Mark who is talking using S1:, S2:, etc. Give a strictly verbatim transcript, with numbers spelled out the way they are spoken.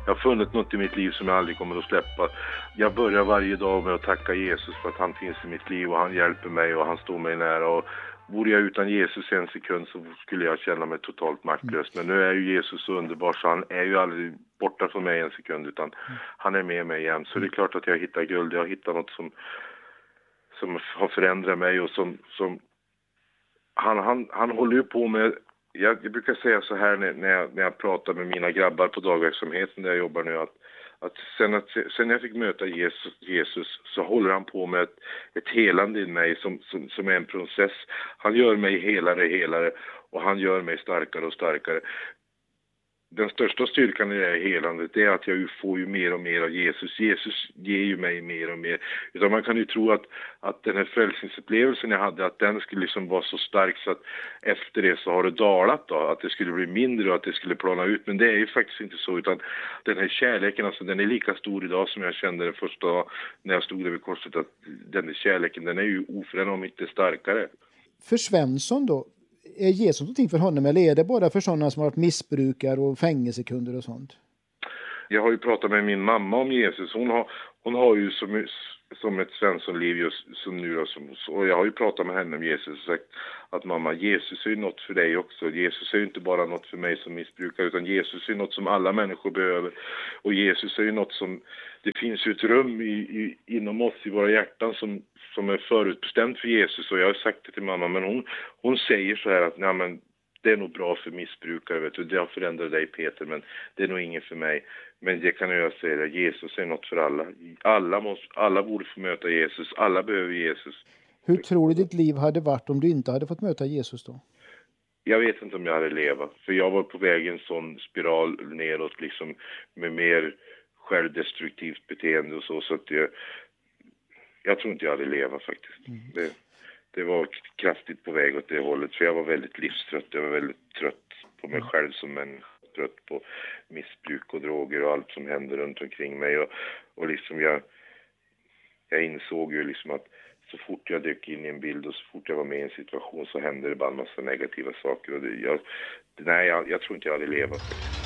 S1: Jag har funnit något i mitt liv som jag aldrig kommer att släppa. Jag börjar varje dag med att tacka Jesus för att han finns i mitt liv och han hjälper mig och han står mig nära. Och vore jag utan Jesus en sekund så skulle jag känna mig totalt maktlös. Men nu är ju Jesus så underbar så han är ju aldrig borta från mig en sekund utan han är med mig igen. Så det är klart att jag hittar guld. Jag hittar något som, som har förändrat mig och som... som han, han, han håller ju på med... Jag, jag brukar säga så här när, när, jag, när jag pratar med mina grabbar på dagverksamheten där jag jobbar nu att, att, sen, att sen jag fick möta Jesus, Jesus så håller han på med ett, ett helande i mig som, som, som är en process. Han gör mig helare, helare och han gör mig starkare och starkare. Den största styrkan i det här helandet är att jag ju får ju mer och mer av Jesus. Jesus ger ju mig mer och mer. Utan man kan ju tro att, att den här frälsningsupplevelsen jag hade, att den skulle liksom vara så stark så att efter det så har det dalat då. Att det skulle bli mindre och att det skulle plana ut. Men det är ju faktiskt inte så utan den här kärleken, alltså den är lika stor idag som jag kände den första när jag stod där vid korset. Att den här kärleken, den är ju oförändrad om inte starkare.
S2: För Svensson då? Är Jesus någonting för honom eller är det bara för sådana som har varit missbrukare och fängelsekunder och sånt?
S1: Jag har ju pratat med min mamma om Jesus. Hon har, hon har ju som, som ett Svenssonliv just som nu då, som, och jag har ju pratat med henne om Jesus och sagt att mamma, Jesus är ju något för dig också. Jesus är ju inte bara något för mig som missbrukare utan Jesus är något som alla människor behöver. Och Jesus är ju något som, det finns ju ett rum i, i, inom oss i våra hjärtan som, som är förutbestämt för Jesus. Och jag har sagt det till mamma, men hon, hon säger så här att nej men det är nog bra för missbrukare, vet du. Det har förändrat dig Peter, men det är nog ingen för mig. Men det kan jag säga, Jesus är något för alla. Alla, måste, alla borde få möta Jesus, alla behöver Jesus.
S2: Hur tror du ditt liv hade varit om du inte hade fått möta Jesus då?
S1: Jag vet inte om jag hade levat, för jag var på väg en sån spiral neråt liksom med mer självdestruktivt beteende och så, så att jag, jag tror inte jag hade levat faktiskt. Mm. Det, det var kraftigt på väg åt det hållet, för jag var väldigt livstrött, jag var väldigt trött på mig själv som människa, trött på missbruk och droger och allt som hände runt omkring mig och, och liksom jag, jag insåg ju liksom att så fort jag dök in i en bild och så fort jag var med i en situation så hände det bara en massa negativa saker och det, jag, nej, jag, jag tror inte jag hade levat.